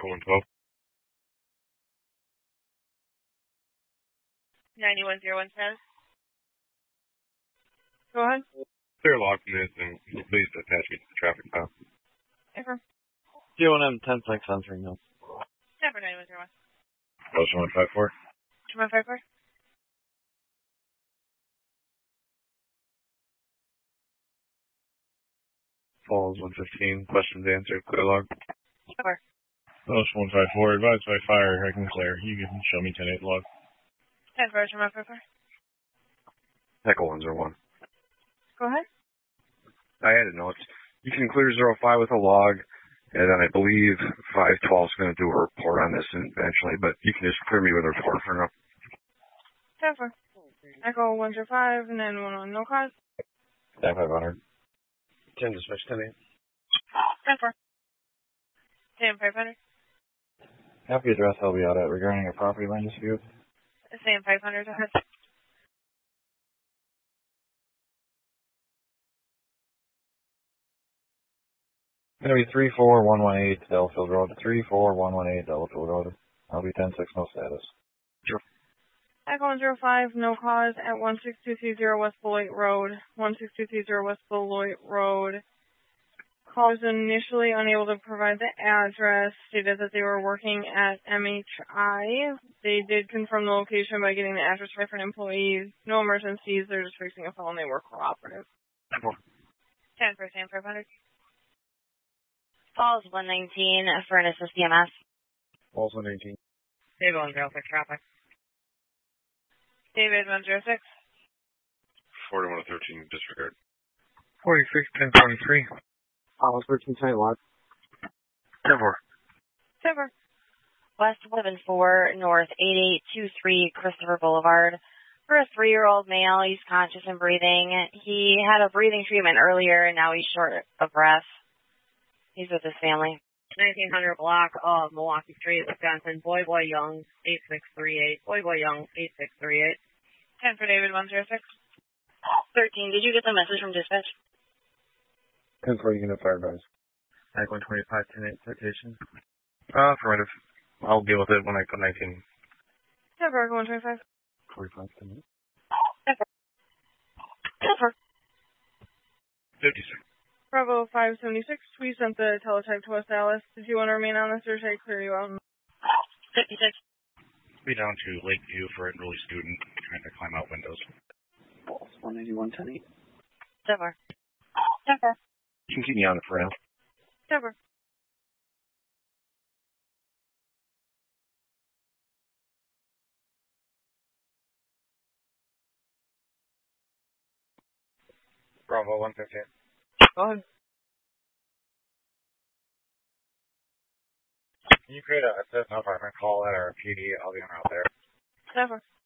Echo 112. 910110. Go ahead. Clear log from this and please attach me to the traffic stop. Ever. D1M 10-6 answering now. Ever 9101. Motion 154. 2154. Falls 115. Questions answered. Clear log. Ever. Motion 154. Advised by fire. I can clear. You can show me 10-8 log. Ever 2154. Echo 101. Go ahead. I added notes. You can clear 05 with a log, and then I believe 512 is going to do a report on this eventually, but you can just clear me with a report for now. Ever. Echo 105 and then 11 no cause. 500. 10 dispatch 10-8. Ever. 500. Have the address I'll be out at regarding a property line dispute. 500. Go ahead. Gonna be 34118 Delafield Road. 34118 Delafield Road. I'll be 10-6, no status. Sure. Echo 105, no cause at 16230 West Beloit Road. 16230 West Beloit Road. Callers initially unable to provide the address, stated that they were working at MHI. They did confirm the location by getting the address for different employees. No emergencies, they're just facing a phone, they were cooperative. 10 for 500. Falls 119, Furnace with CMS. Falls 118. David 106, traffic. David 106. 4113, disregard. 46 1023. Falls 13 log. 10-4. Silver. West 174, North 8823 Christopher Boulevard. For a 3-year-old male, he's conscious and breathing. He had a breathing treatment earlier, and now he's short of breath. He's with his family. 1900 block of Milwaukee Street, Wisconsin. Boy Young, 8638. Boy Young, 8638. 10 for David 106. 13, did you get the message from dispatch? 10 for unit fire advice. Ag 125 10-8 citation. Affirmative. I'll deal with it when I put 19. Silver 125. 45 10-8. Silver. 56. Bravo 576. We sent the teletype to West Dallas. Did you want to remain on this or should I clear you out? 56. Be down to Lakeview for an early student trying to climb out windows. Falls 181 10-8. Silver. Silver. You can keep me on it for now. Silver. Bravo 115. Go ahead. Can you create a system if I can call that or a PD? I'll be on out there. Silver.